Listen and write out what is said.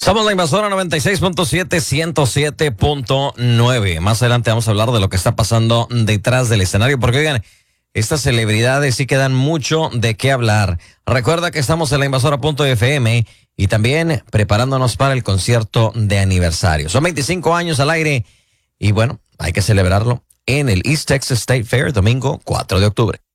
Somos la Invasora 96.7, 107.9. Más adelante vamos a hablar de lo que está pasando detrás del escenario, porque oigan, estas celebridades sí que dan mucho de qué hablar. Recuerda que estamos en la Invasora.fm y también preparándonos para el concierto de aniversario. Son 25 años al aire y bueno, hay que celebrarlo en el East Texas State Fair, domingo 4 de octubre.